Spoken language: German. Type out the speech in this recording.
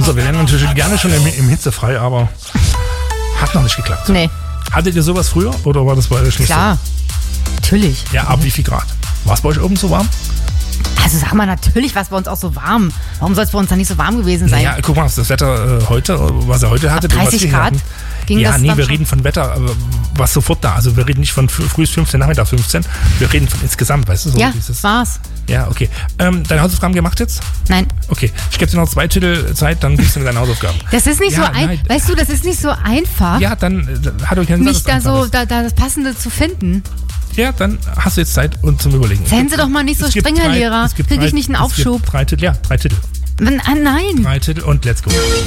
Also, wir lernen natürlich gerne schon im Hitzefrei, aber hat noch nicht geklappt. Nee. Hattet ihr sowas früher oder war das bei euch nicht Klar. Natürlich. so? Ja, ab wie viel Grad? War es bei euch oben so warm? Also sag mal, natürlich war es bei uns auch so warm. Warum soll es bei uns dann nicht so warm gewesen sein? Ja, guck mal, das Wetter heute, was ihr heute hattet. 30 Grad ging ja, das nee, dann wir schon? reden von Wetter, was sofort da. Also wir reden nicht von früh 15, Nachmittag 15. Wir reden von insgesamt, weißt du? So Ja, dieses, war's. ja, okay. Deine Hausaufgaben gemacht jetzt? Nein. Okay. Ich gebe dir noch 2 Titel Zeit, dann gibst du mir deine Hausaufgaben. Das ist nicht Ja, so nein. Weißt du, das ist nicht so einfach, Ja, dann hat euch keinen nicht da so da das Passende zu finden. Ja, dann hast du jetzt Zeit zum Überlegen. Seien Sie doch mal nicht so Es gibt streng, Herr drei- Lehrer. es gibt Kriege ich drei- nicht einen es gibt Aufschub? 3 Titel, ja, 3 Titel. Nein. 3 Titel und let's go.